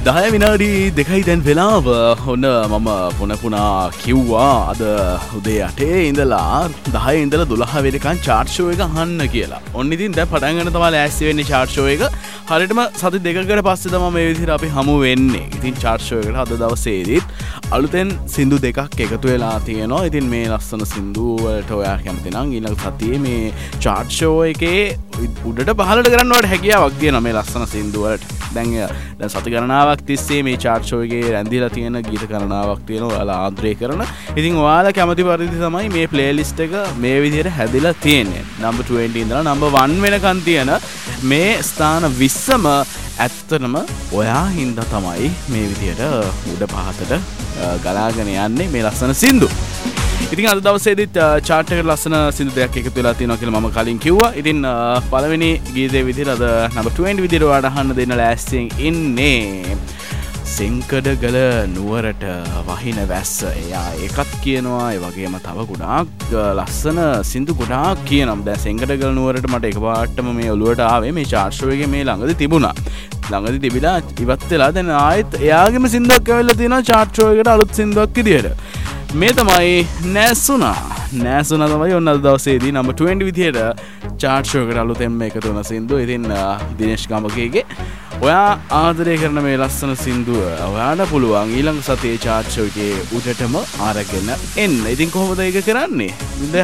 10 විනාඩි 2යි දැන් වෙලාව. ඔන්න මම පුනපුනා කිව්වා අද උදේ 8 ඉඳලා 10 ඉඳලා 12 වෙනකන් චාර්ට් ෂෝ එක අහන්න කියලා. ඔන්න ඉතින් දැන් පටන් ගන්න තමයි ලෑස්ති වෙන්නේ චාර්ට් ෂෝ එක. හරියටම සති දෙකකට පස්සේ තමයි මේ විදිහට අපි හමු වෙන්නේ. ඉතින් චාර්ට් ෂෝ එකට අද දවසේදීත් අලුතෙන් සින්දු දෙකක් එකතු වෙලා තියෙනවා. ඉතින් මේ ලස්සන සින්දු වලට ඔයා කැමති නම් ඊළඟ සතියේ මේ චාර්ට් ෂෝ එකේ උඩට පහළට කරන්න ඔයාලට හැකියාවක් තියෙනවා මේ ලස්සන සින්දු වලට. දැන් සති ගණනාවක් තිස්සේ මේ චාර්ට් ෂෝ එකේ රැඳිලා තියෙන ගීත ගණනාවක් තියෙනවා ඔයාලා ආන්ත්‍රේ කරන. ඉතින් ඔයාලා කැමති පරිදි තමයි මේ ප්ලේලිස්ට් එක මේ විදිහට හැදිලා තියෙන්නේ. නම්බර් 20 ඉඳලා නම්බර් 1 වෙනකන් තියෙන මේ ස්ථාන 20ම ඇත්තටම ඔයා හින්දා තමයි මේ විදිහට උඩ පහතට ගලාගෙන යන්නේ මේ ලස්සන සින්දු. ඉතින් අද දවසේදීත් චාර්ට් එකට ලස්සන සින්දු දෙකක් එකතු වෙලා තියෙනවා කියලා මම කලින් කිව්වා. ඉතින් පළවෙනි ගීතේ විදිහට අද නම්බර් 20 විදිහට ඔයාලට අහන්න දෙන්න ලෑස්තියෙන් ඉන්නේ සෙංකඩගල නුවරට වහින වැස්ස. එයා ඒකත් කියනවා. ඒ වගේම තව ගොඩාක් ලස්සන සින්දු ගොඩාක් කියනවා. දැන් සෙංකඩගල නුවරට මට එකපාරටම මේ ඔළුවට ආවේ මේ චාර්ට් ෂෝ එකේ මේ ළඟදී තිබුණා. ළඟදී තිබිලා ඉවත් වෙලා දැන් ආයෙත් එයාගේම සින්දුවක් ඇවිල්ලා තියෙනවා චාර්ට් ෂෝ එකට අලුත් සින්දුවක් විදිහට. මේ තමයි නෑසුනා තමයි ඔන්න අද දවසේදී නම්බර් 20 විදිහට චාර්ට් ෂෝ එකට අලුතෙන්ම එකතු වෙන සින්දුව. ඉතින් දිනේෂ් ගමකේගේ ඔයා ආදරය කරන මේ ලස්සන සින්දුව ඔයාට පුළුවන් ඊළඟ සතියේ චාර්ට් ෂෝ එකේ උඩටම අරගෙන එන්න. ඉතින් කොහොමද ඒක කරන්නේ?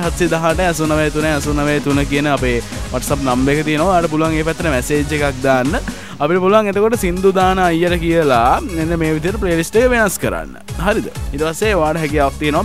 0718 කියන අපේ WhatsApp නම්බර් එක තියෙනවා. ඔයාට පුළුවන් ඒ පැත්තට මැසේජ් එකක් දාන්න. අපිට පුළුවන් එතකොට සින්දු දාන අයියට කියලා මෙන්න මේ විදිහට ප්ලේලිස්ට් එක වෙනස් කරන්න. හරිද? ඊට පස්සේ ඔයාට හැකියාවක් තියෙනවා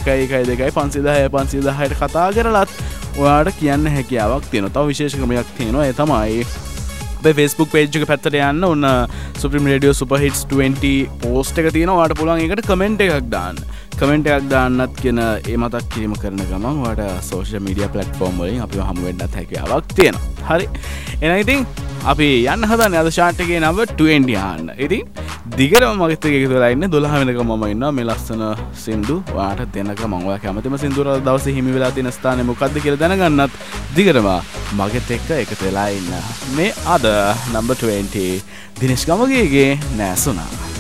0112 කතා කරලත් ඔයාට කියන්න හැකියාවක් තියෙනවා. තව විශේෂ ක්‍රමයක් තියෙනවා. ඒ තමයි අපේ Facebook page එක පැත්තට යන්න ඕන Supreme Radio Super Hits 20 post එක තියෙනවා. ඔයාට පුළුවන් ඒකට comment එකක් දාන්න. කමෙන්ට් එකක් දාන්නත් කියන ඒ මතක් කිරීම කරන ගමන් ඔයාලට social media platform වලින් අපිව හමු වෙන්නත් හැකියාවක් තියෙනවා. හරි. එහෙනම් ඉතින් අපි යන්න හදන්නේ අද chart එකේ number 20 අහන්න. ඉතින් දිගටම මගෙත් එක්ක එකතු වෙලා ඉන්න 12 වෙනකම් මම ඉන්නවා මේ ලස්සන සින්දු ඔයාලට දෙනකම් මම ඔයා කැමතිම සින්දුර දවසේ හිමි වෙලා තියෙන ස්ථානේ මොකද්ද කියලා දැනගන්නත් දිගටම මගෙත් එක්ක එකතු වෙලා ඉන්න. මේ අද number 20 දිනේෂ් ගමගේගේ නෑසුනා.